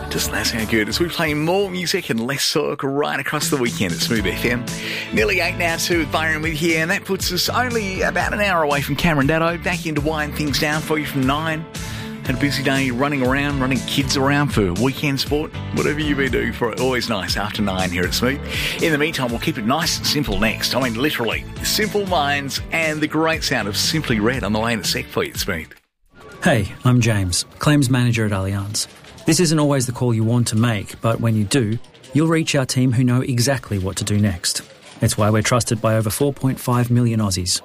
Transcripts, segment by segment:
Doesn't that sound good? As we play more music and less talk right across the weekend at Smooth FM. Nearly 8 now too with Byron with here, and that puts us only about an hour away from Cameron Datto. Back in to wind things down for you from 9. Had a busy day running kids around for weekend sport. Whatever you've been doing for it, always nice after 9 here at Smooth. In the meantime, we'll keep it nice and simple next. I mean, literally, Simple Minds and the great sound of Simply Red on the lane at Sec for you at Smooth. Hey, I'm James, Claims Manager at Allianz. This isn't always the call you want to make, but when you do, you'll reach our team who know exactly what to do next. It's why we're trusted by over 4.5 million Aussies.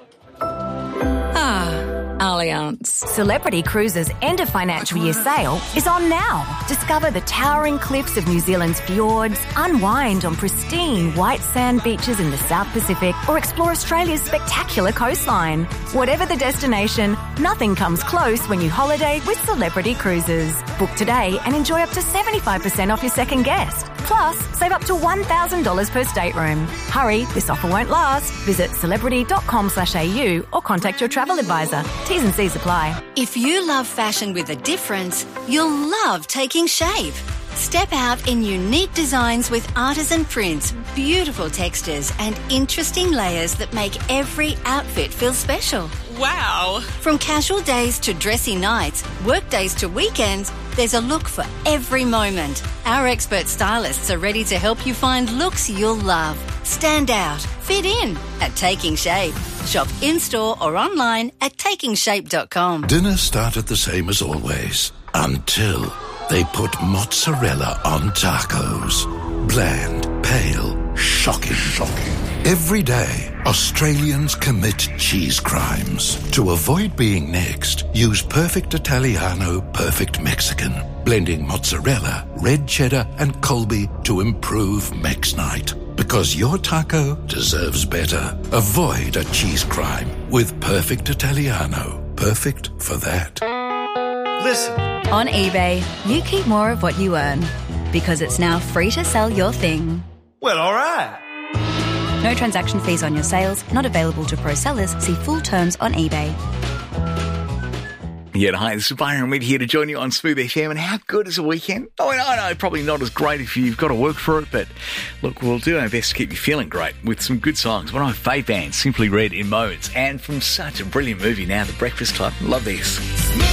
Allianz. Celebrity Cruises' end of financial year sale is on now. Discover the towering cliffs of New Zealand's fjords, unwind on pristine white sand beaches in the South Pacific, or explore Australia's spectacular coastline. Whatever the destination, nothing comes close when you holiday with Celebrity Cruises. Book today and enjoy up to 75% off your second guest. Plus, save up to $1,000 per stateroom. Hurry, this offer won't last. Visit celebrity.com/au or contact your travel advisor. T's and C's apply. If you love fashion with a difference, you'll love Taking Shape. Step out in unique designs with artisan prints, beautiful textures, and interesting layers that make every outfit feel special. Wow! From casual days to dressy nights, work days to weekends, there's a look for every moment. Our expert stylists are ready to help you find looks you'll love. Stand out, fit in at Taking Shape. Shop in-store or online at takingshape.com. Dinner started the same as always, until they put mozzarella on tacos. Bland, pale, shocking. Every day, Australians commit cheese crimes. To avoid being next, use Perfect Italiano, Perfect Mexican. Blending mozzarella, red cheddar, and Colby to improve Mex Night. Because your taco deserves better. Avoid a cheese crime with Perfect Italiano. Perfect for that. Listen. On eBay, you keep more of what you earn. Because it's now free to sell your thing. Well, all right. No transaction fees on your sales, not available to pro sellers. See full terms on eBay. Yeah, hi, this is Byron Weed here to join you on Smooth FM. And how good is a weekend? Oh, I know, probably not as great if you've got to work for it, but look, we'll do our best to keep you feeling great with some good songs. One of my fave bands, Simply Red in moments, and from such a brilliant movie now, The Breakfast Club. Love this.